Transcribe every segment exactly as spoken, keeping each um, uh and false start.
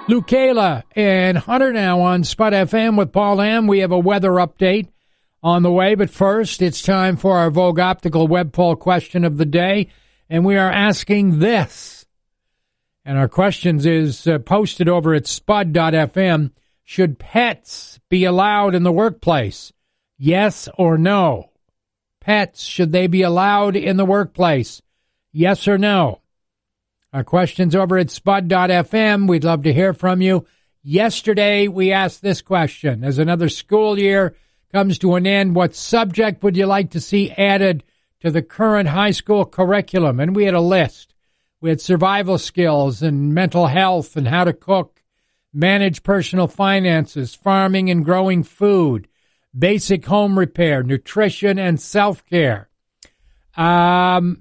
Lucayla and Hunter now on Spud F M with Paul Lamb. We have a weather update on the way, but first it's time for our Vogue Optical web poll question of the day, and we are asking this. And our questions is uh, posted over at spud dot f m. Should pets be allowed in the workplace? Yes or no? Pets, should they be allowed in the workplace? Yes or no? Our questions over at spud dot f m. We'd love to hear from you. Yesterday, we asked this question. As another school year comes to an end, what subject would you like to see added to the current high school curriculum? And we had a list. We had survival skills and mental health and how to cook, manage personal finances, farming and growing food, basic home repair, nutrition, and self-care. Um...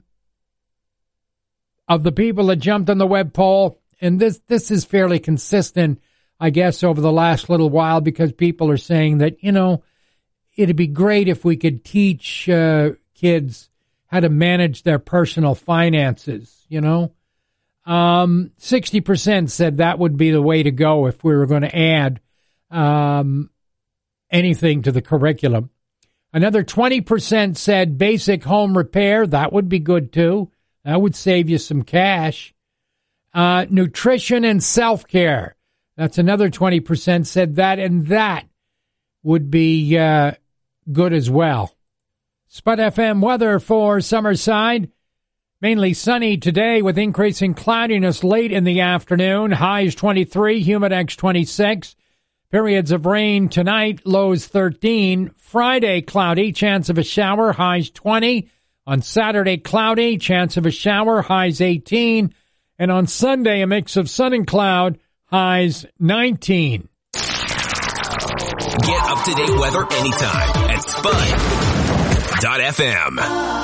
Of the people that jumped on the web poll, and this this is fairly consistent, I guess, over the last little while, because people are saying that, you know, it'd be great if we could teach uh, kids how to manage their personal finances, you know. Um, sixty percent said that would be the way to go if we were going to add um, anything to the curriculum. Another twenty percent said basic home repair. That would be good, too. That would save you some cash. Uh, nutrition and self-care. That's another twenty percent said that, and that would be uh, good as well. Spud F M weather for Summerside. Mainly sunny today with increasing cloudiness late in the afternoon. Highs twenty-three, humid X twenty-six. Periods of rain tonight, lows thirteen. Friday, cloudy, chance of a shower, highs twenty. On Saturday, cloudy, chance of a shower, highs eighteen. And on Sunday, a mix of sun and cloud, highs nineteen. Get up-to-date weather anytime at spud dot f m.